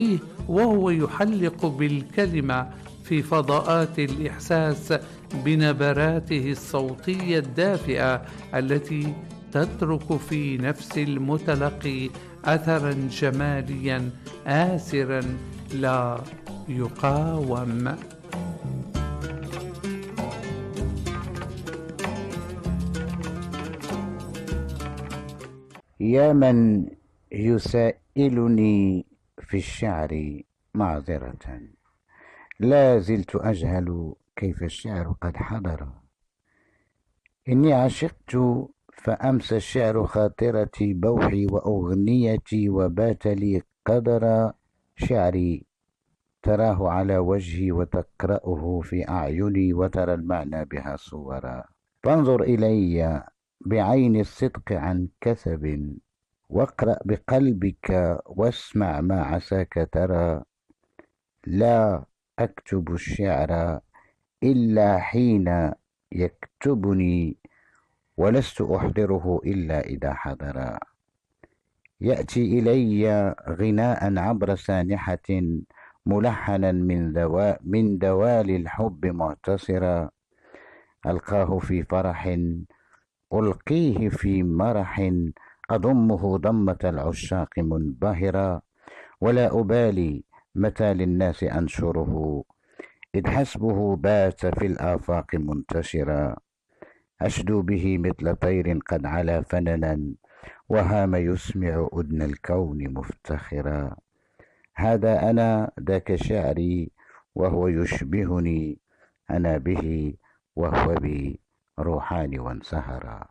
وهو يحلق بالكلمة في فضاءات الإحساس بنبراته الصوتية الدافئة التي تترك في نفس المتلقي أثرا جماليا آسرا لا يقاوم. يا من يسائلني في الشعر معذرة، لا زلت أجهل كيف الشعر قد حضر. إني عشقت فأمسى الشعر خاطرتي بوحي وأغنيتي، وبات لي قدر شعري تراه على وجهي وتقرأه في أعيني، وترى المعنى بها صورا. فانظر إلي بعين الصدق عن كثب، واقرأ بقلبك واسمع ما عساك ترى. لا أكتب الشعر إلا حين يكتبني، ولست أحضره إلا إذا حضر. يأتي إلي غناء عبر سانحة، ملحنا من دوال الحب معتصرا. ألقاه في فرح، ألقيه في مرح، أضمه ضمة العشاق منبهرا. ولا أبالي متى للناس أنشره، إذ حسبه بات في الآفاق منتشرا. أشدو به مثل طير قد علا فننا، وهام يسمع أذن الكون مفتخرا. هذا أنا ذاك شعري، وهو يشبهني، أنا به وهو بي روحان وانسهرا.